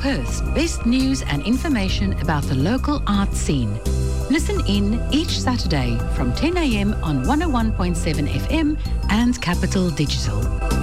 Perth's best news and information about the local art scene. Listen in each Saturday from 10 a.m. on 101.7 FM and Capital Digital.